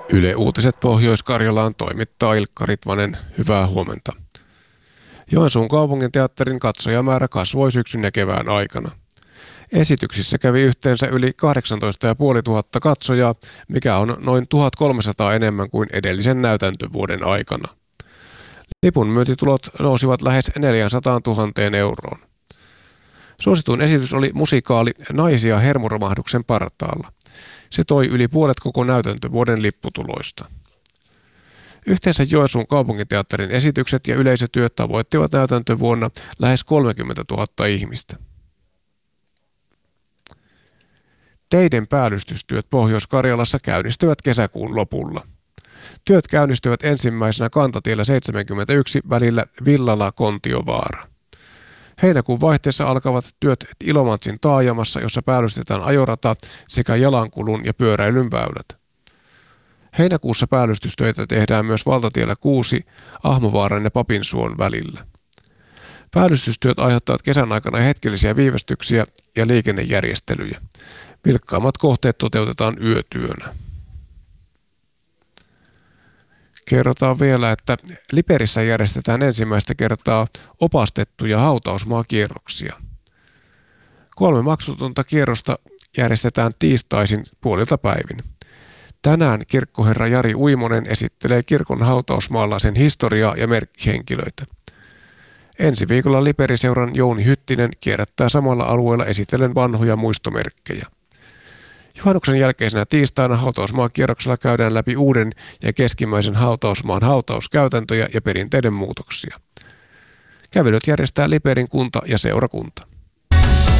Yle Uutiset Pohjois-Karjalaan toimittaa Ilkka Ritvanen. Hyvää huomenta. Joensuun kaupunginteatterin katsojamäärä kasvoi syksyn ja kevään aikana. Esityksissä kävi yhteensä yli 18 500 katsojaa, mikä on noin 1300 enemmän kuin edellisen näytäntövuoden aikana. Lipun myyntitulot nousivat lähes 400 000 euroon. Suosituin esitys oli musikaali Naisia hermoromahduksen partaalla. Se toi yli puolet koko näytäntövuoden lipputuloista. Yhteensä Joensuun kaupunginteatterin esitykset ja yleisötyöt tavoittivat näytäntövuonna lähes 30 000 ihmistä. Teiden päällystystyöt Pohjois-Karjalassa käynnistyvät kesäkuun lopulla. Työt käynnistyvät ensimmäisenä kantatiellä 71 välillä Villala-Kontiovaara. Heinäkuun vaihteessa alkavat työt Ilomantsin taajamassa, jossa päällystetään ajorata sekä jalankulun ja pyöräilyn väylät. Heinäkuussa päällystystöitä tehdään myös valtatiellä 6 Ahmovaaran ja Papinsuon välillä. Päällystystyöt aiheuttavat kesän aikana hetkellisiä viivästyksiä ja liikennejärjestelyjä. Vilkkaammat kohteet toteutetaan yötyönä. Kerrotaan vielä, että Liperissä järjestetään ensimmäistä kertaa opastettuja hautausmaakierroksia. 3 maksutonta kierrosta järjestetään tiistaisin puolilta päivin. Tänään kirkkoherra Jari Uimonen esittelee kirkon hautausmaalla sen historiaa ja merkkihenkilöitä. Ensi viikolla Liperiseuran Jouni Hyttinen kierrättää samalla alueella esitellen vanhoja muistomerkkejä. Juhannuksen jälkeisenä tiistaina hautausmaakierroksella käydään läpi uuden ja keskimmäisen hautausmaan hautauskäytäntöjä ja perinteiden muutoksia. Kävelyt järjestää Liperin kunta ja seurakunta.